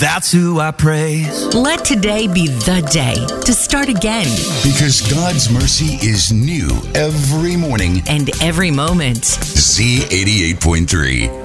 that's who I praise. Let today be the day to start again. Because God's mercy is new every morning. And every moment. Z88.3.